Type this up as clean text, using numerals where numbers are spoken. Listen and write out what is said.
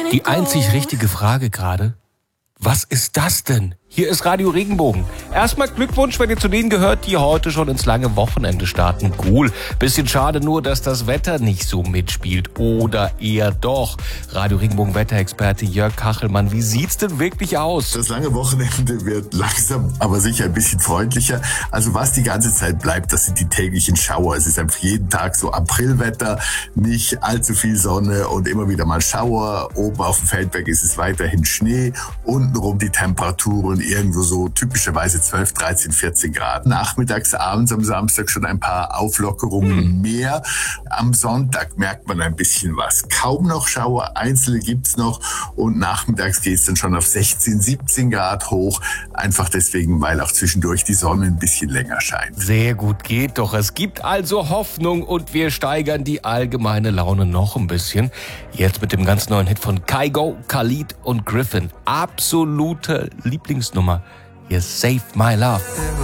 Die einzig richtige Frage gerade, was ist das denn? Hier ist Radio Regenbogen. Erstmal Glückwunsch, wenn ihr zu denen gehört, die heute schon ins lange Wochenende starten. Cool. Bisschen schade nur, dass das Wetter nicht so mitspielt. Oder eher doch. Radio Regenbogen Wetterexperte Jörg Kachelmann, wie sieht's denn wirklich aus? Das lange Wochenende wird langsam, aber sicher ein bisschen freundlicher. Also was die ganze Zeit bleibt, das sind die täglichen Schauer. Es ist einfach jeden Tag so Aprilwetter, nicht allzu viel Sonne und immer wieder mal Schauer. Oben auf dem Feldberg ist es weiterhin Schnee. Untenrum die Temperaturen irgendwo so typischerweise 12, 13, 14 Grad. Nachmittags, abends am Samstag schon ein paar Auflockerungen mehr. Am Sonntag merkt man ein bisschen was. Kaum noch Schauer, einzelne gibt's noch und nachmittags geht's dann schon auf 16, 17 Grad hoch. Einfach deswegen, weil auch zwischendurch die Sonne ein bisschen länger scheint. Sehr gut, geht doch. Es gibt also Hoffnung und wir steigern die allgemeine Laune noch ein bisschen. Jetzt mit dem ganz neuen Hit von Kygo, Khalid und Griffin. Absolute Lieblingsnummer. Ihr Save My Love.